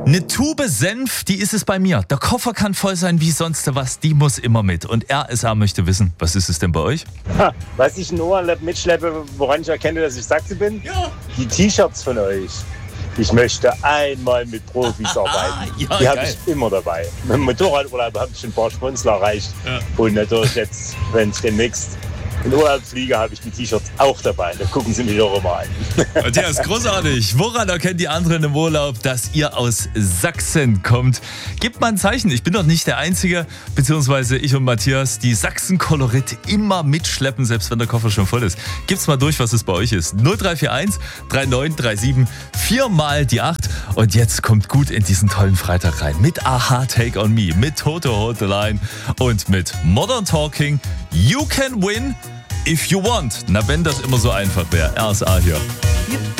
Eine Tube Senf, die ist es bei mir. Der Koffer kann voll sein wie sonst was, die muss immer mit. Und RSA möchte wissen, was ist es denn bei euch? Was ich in Urlaub mitschleppe, woran ich erkenne, dass ich Sachse bin? Ja. Die T-Shirts von euch. Ich möchte einmal mit Profis arbeiten. Ja, die habe geil. ich immer dabei. Mit dem Motorradurlaub habe ich ein paar Sponsor erreicht. Ja. Und natürlich jetzt, wenn ich demnächst in Urlaub fliege, habe ich die T-Shirts auch dabei. Da gucken sie mich auch immer an. Matthias, großartig. Woran erkennen die anderen im Urlaub, dass ihr aus Sachsen kommt? Gebt mal ein Zeichen. Ich bin doch nicht der Einzige, beziehungsweise ich und Matthias, die Sachsen-Kolorit immer mitschleppen, selbst wenn der Koffer schon voll ist. Gibt's mal durch, was es bei euch ist. 0341 3937 4 mal die 8. Und jetzt kommt gut in diesen tollen Freitag rein. Mit Aha, Take on Me, mit Toto Hold the Line und mit Modern Talking. You can win if you want. Na, wenn das immer so einfach wäre. RSA hier.